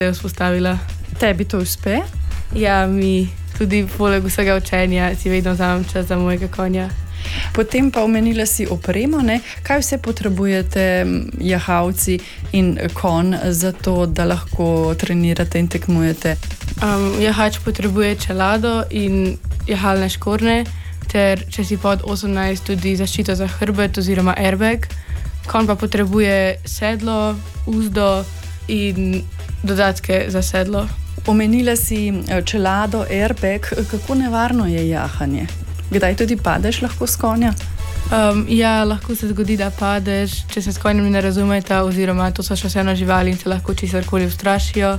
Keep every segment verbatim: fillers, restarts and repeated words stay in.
je vzpostavila. Tebi to uspe? Ja, mi tudi poleg vsega učenja si vedno vzamem čas za mojega konja. Potem pa omenila si opremo, ne? Kaj vse potrebujete jahalci in konj za to, da lahko trenirate in tekmujete? Um, jahač potrebuje čelado in jahalne škorne, ter če si pod osemnajst tudi zaščito za hrbet oziroma airbag. Konj pa potrebuje sedlo, uzdo in dodatke za sedlo. Omenila si čelado, airbag. Kako nevarno je jahanje? Kdaj tudi padeš lahko s konja? Um, ja, lahko se zgodi, da padeš, če se s konjem ne razumeta, oziroma to so še vseeno živali in se lahko česarkoli ustrašijo.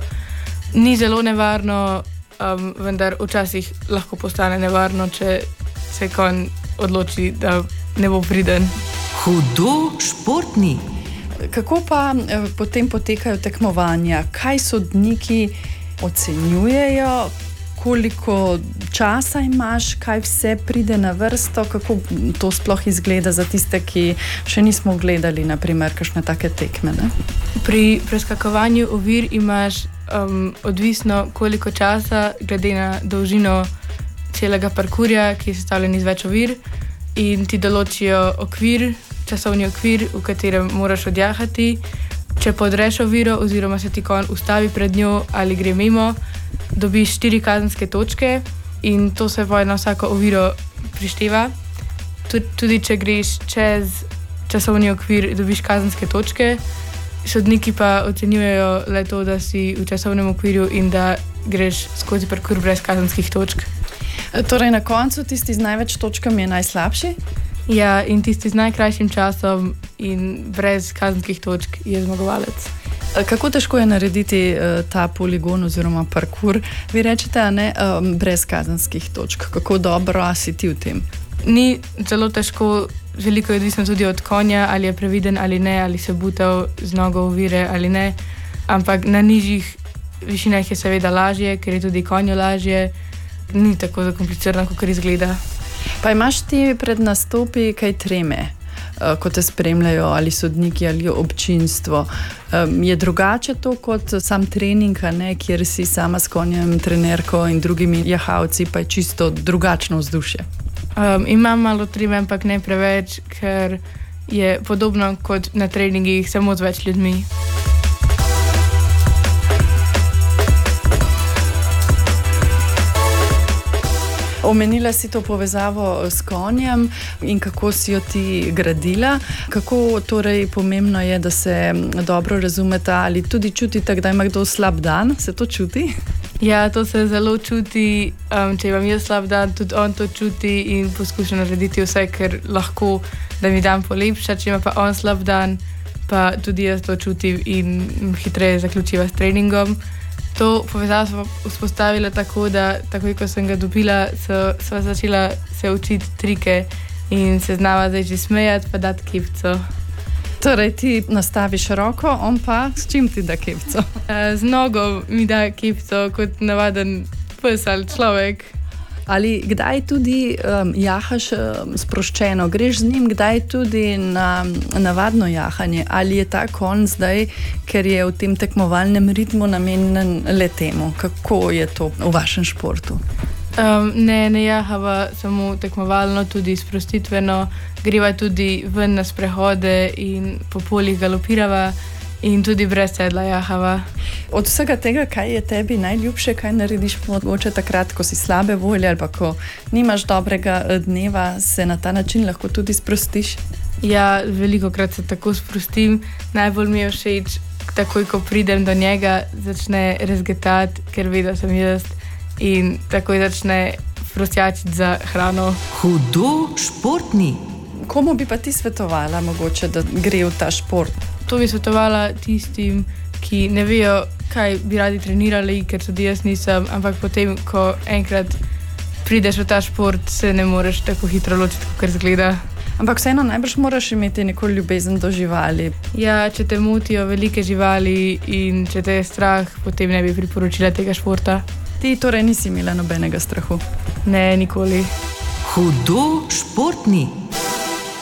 Ni zelo nevarno, um, vendar včasih lahko postane nevarno, če se konj odloči, da ne bo priden. Hudo športni. Kako pa eh, potem potekajo tekmovanja? Kaj sodniki ocenjujejo? Koliko časa imaš, kaj vse pride na vrsto, kako to sploh izgleda za tiste, ki še nismo gledali, naprimer, kakšne take tekme, ne? Pri preskakovanju ovir imaš um, odvisno koliko časa, glede na dolžino celega parkurja, ki je sestavljen iz več ovir, in ti določijo okvir, časovni okvir, v katerem moraš odjahati. Če podreš oviro oziroma se ti konj ustavi pred njo ali gre mimo, dobiš štiri kazenske točke in to se na vsako oviro prišteva. Tudi če greš čez časovni okvir, dobiš kazenske točke. Sodniki pa ocenjujejo le to, da si v časovnem okvirju in da greš skozi parkur brez kazenskih točk. Torej na koncu tisti z največ točkami je najslabši? Ja, in tisti z najkrajšim časom in brez kazenskih točk je zmagovalec. Kako težko je narediti uh, ta poligon oziroma parkur? Vi rečete, a ne, um, brez kazenskih točk. Kako dobro si ti v tem? Ni zelo težko, veliko je odvisno tudi od konja, ali je previden ali ne, ali se butal z nogo ovire ali ne, ampak na nižjih višinah je seveda lažje, ker je tudi konju lažje. Ni tako zakomplicirano, kot izgleda. Pa imaš ti pred nastopi kaj treme, ko te spremljajo ali sodniki ali občinstvo? Je drugače to kot sam trening, ne, kjer si sama s konjem, trenerko in drugimi jahalci, pa je čisto drugačno vzdušje? Um, imam malo treme, ampak ne preveč, ker je podobno kot na treningih, samo z več ljudmi. Omenila si to povezavo s konjem in kako si jo ti gradila. Kako torej pomembno je, da se dobro razumeta ali tudi čutite, da ima kdo slab dan? Se to čuti? Ja, to se zelo čuti. Um, če imam jaz slab dan, tudi on to čuti in poskuša narediti vse, ker lahko, da mi dan polepša. Če ima pa on slab dan, pa tudi jaz to čutim in hitreje zaključiva s treningom. To povezavo smo vzpostavila tako, da takoj, ko sem ga dobila, sva začela se učiti trike in se znava zdaj že smejati pa dati kipco. Torej ti nastaviš roko, on pa s čim ti da kipco? Z nogo mi da kipco kot navaden pes ali človek. Ali kdaj tudi um, jahaš um, sproščeno, greš z njim kdaj tudi na navadno jahanje? Ali je ta konj zdaj, ker je v tem tekmovalnem ritmu namenjen le temu? Kako je to v vašem športu? Um, ne, ne jahava samo tekmovalno, tudi sprostitveno. Greva tudi ven na sprehode in po poljih galopirava. In tudi brez sedla jahava. Od vsega tega, kaj je tebi najljubše, kaj narediš mogoče takrat, ko si slabe volje ali pa ko nimaš dobrega dneva, se na ta način lahko tudi sprostiš? Ja, velikokrat se tako sprostim. Najbolj mi je všeč, takoj ko pridem do njega, začne rezgetati, ker ve, da sem jaz, in takoj začne prosjačiti za hrano. Hudo športni. Komu bi pa ti svetovala mogoče, da gre v ta šport? To bi svetovala tistim, ki ne vejo, kaj bi radi trenirali, ker tudi jaz nisem, ampak potem, ko enkrat prideš v ta šport, se ne moreš tako hitro ločiti, kot izgleda. Ampak vseeno najbrž moraš imeti neko ljubezen do živali. Ja, če te motijo velike živali in če te je strah, potem ne bi priporočila tega športa. Ti torej nisi imela nobenega strahu? Ne, nikoli. Hudo športni.